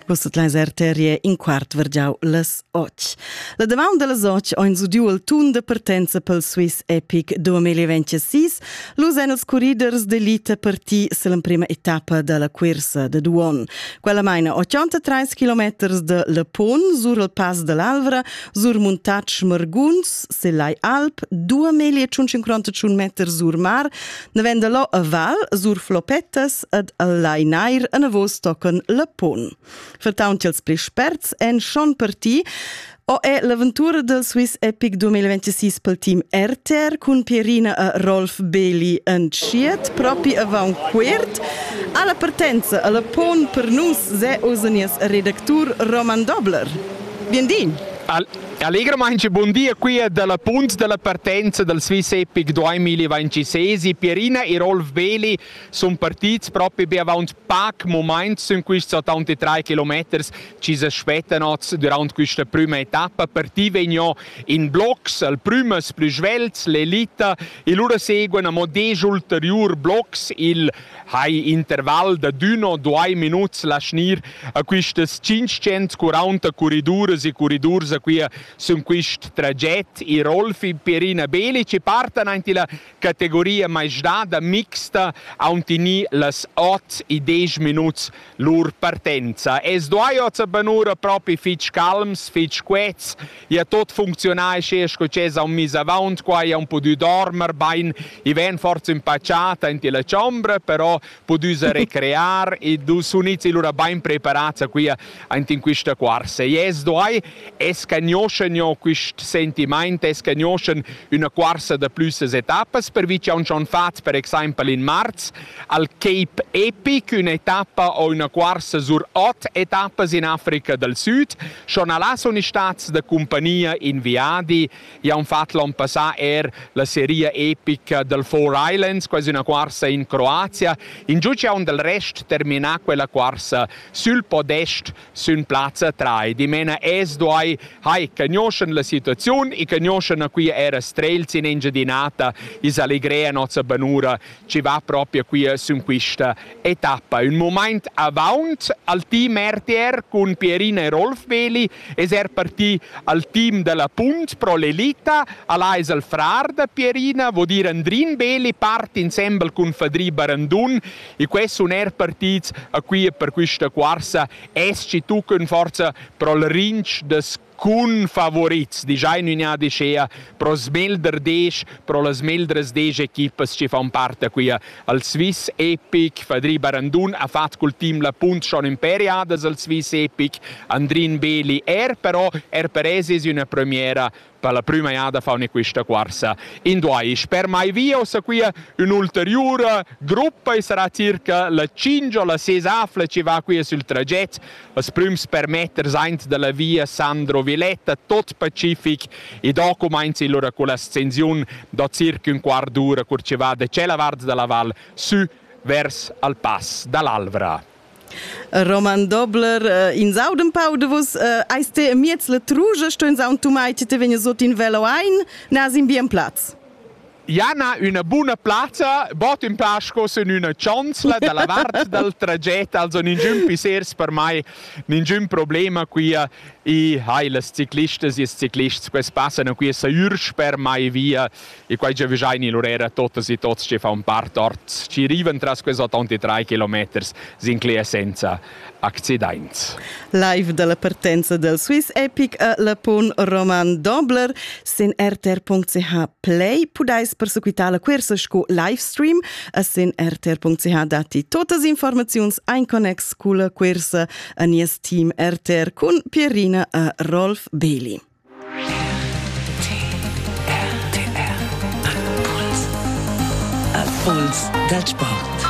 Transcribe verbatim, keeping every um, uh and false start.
Questa tlais arterie in quart vergiau las och. La davant de las och oin sudiu il tun de partenza pel Swiss Epic duemilaventisei, los en els corridors d'elite parti se la prima etapa de la Quirsa de Duon. Quella maina ottantatré chilometers de Le Pont sur il pas de l'Alvra, sur muntatg Marguns, se l'ai Alp, duemilacinquanta meters sur mar, ne vende lo a val, sur Flopettas ed al Lainair a navos tocan Le Pont. Vertaunt els pli sperts en schon parti o è l'avventura del Swiss Epic duemilaventisei pel team R T R con Pierina e Rolf Beli en schiet, propi avant quert. Alla partenza alla Pont per nus se usanies redaktur Roman Dobler. Biendin! Al- Allegramente buon dia qui dalla Punt della partenza del Swiss Epic duemilaventisei. Pierina e Rolf Beli sono partiti proprio per avanti pochi momenti in questi ottantatré chilometri. Ci si aspettano durante questa prima tappa. Partivano in blocks, il primo più svelto, l'elite, e loro seguono a dieci ulteriori blocks il high intervallo di uno due minuti la schnir a questi cinquecentoquaranta corridori e corridori qui su questo tragitto. I Rolf e Pierina Beli ci partono anche la categoria maesdada mixta a un le otto e dieci minuti loro partenza. E due otto banura proprio fitch calms, fitch quets, e tutto funziona se c'è un mese avanti, qua è un po' di dormere, ben, i ven forse impacciata in la ciambra, però potuto ricreare e sono loro ben preparati qui in questa corsa. E due es conoscono questo sentimento, es conoscono una corsa di più tappe, per cui ci hanno già fatto, per esempio, in marzo, al Cape Epic, un'etappa o una corsa su otto tappe in Africa del Sud. Schon là sono stati di compagnia inviati e hanno fatto l'anno passato er la serie epica del Four Islands, quasi una corsa in Croazia. In giù c'è un del resto terminato quella corsa sul podest, su piazza tre. Di mena es due, hai, conoscono la situazione e conoscono qui era strelzi in engiadinata e s'allegrea nostra banura ci va proprio qui su questa etappa. Un momento avanti al team R T R con Pierina e Rolf Beli e er partì al team della Punt pro l'elita, all'ais al frar da Pierina, vuol dire Andrin Beli parte insieme con Fadri Barandun e questo un er partito qui per questa corsa esci tu con forza pro il rinch des kun favorits, di già in un'ia di scea, pro smelder desh, pro le smeldres desh equipes ci fanno parte qui al Swiss Epic. Fadri Barandun ha fatto col team la Punt schon imperiades al Swiss Epic, Andrin Beli er, però er per esis una premiera per la prima iada fa questa corsa in due. Per mai via ossa qui un'ulteriore gruppa e sarà circa la cinque o la sei afle ci va qui sul traghetto. Les prims per mettere seint della via Sandro Villetta, tot Pacific e dopo mainzi loro con l'ascensione da circa un quarto d'ora cur ci va da Cella Vard della Val su vers al pass dall'Alvra. Roman Dobler, in Sauden Paudevus, eiste miez la truge, sto in Sauden Tumaiti te vegna sot in velo ein, nas in bien Platz. Jana una buona plaza, bot in pasco sono una chancla dalla parte del traghetto, also ningun pisers per mai, ningun problema qui e hai le cicliste e ciclisti che passano qui a ursch per mai via e qua già vigiani l'orera tutte e tutti ci fa un par tort, ci arrivano tra questi ottantatré chilometri sin clea senza accidenti. Live dalla partenza del Swiss Epic a La Pont Roman Dobler, sin r t r punct c h play, pudais perseguitare la quersa sco livestream, a sin r t r punct c h dati tutte le informazioni in connex con la quersa a nies team R T R con Pierina e Rolf Beli. A Puls del Sport.